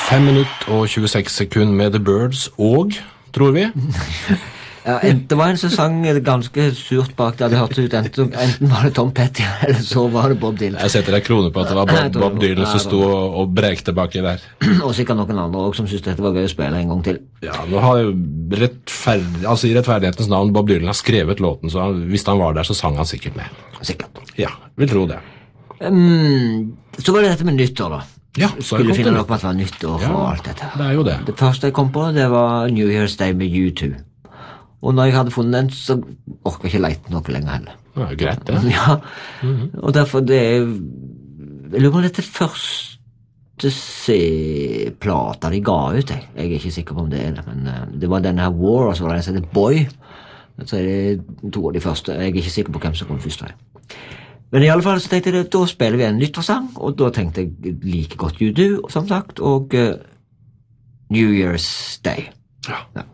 5 minutter og 26 sekunder med The Birds og, tror vi. Ja, det var en som sang ganske surt bak der. Det hørtes ut enten var det Tom Petty, eller så var det Bob Dylan. Jeg setter en krone på at det var Bob Dylan som stod og brekte baki der. Og sikkert noen andre også som synes dette var gøy å spille en gang til. Ja, nå har jo i rettferdighetens navn Bob Dylan har skrevet låten, så hvis han var der så sang han sikkert med. Sikkert. Ja, vil tro det. Så var det dette med nyttår da. Ja, så Skulle finne noe på at det var nyttår og alt dette. Det jo det. Det første jeg kom på, det var New Year's Day med U2. Og når jeg hadde funnet den, så orker jeg ikke leite noe lenger heller. Ja, greit det. Ja, og derfor det jeg lurer på dette første plata de ga ut, jeg er ikke sikker på om det det, men det var denne her War, og så var det en som heter Boy. Så det to av de første, jeg er ikke sikker på hvem som kom først her. Men i alle fall så tenkte jeg, da spiller vi en nyttårssang, og da tenkte jeg like godt U2, som sagt, og New Year's Day. Ja.